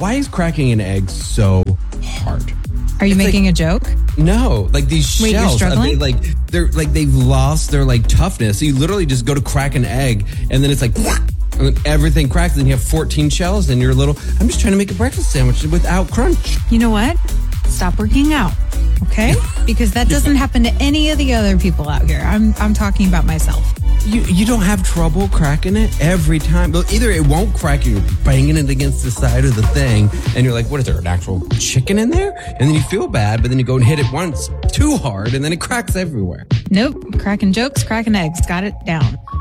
why is cracking an egg so hard? Are you making a joke? No, like these Wait, you're shells, struggling? they've lost their like toughness. So you literally just go to crack an egg, and then it's like, and then everything cracks, and you have 14 shells, and you're a little. I'm just trying to make a breakfast sandwich without crunch. You know what? Stop working out, okay? Because that doesn't happen to any of the other people out here. I'm talking about myself. You don't have trouble cracking it every time. But either it won't crack, you're banging it against the side of the thing, and you're like, what is there, an actual chicken in there? And then you feel bad, but then you go and hit it once too hard, and then it cracks everywhere. Nope. Cracking jokes, cracking eggs. Got it down.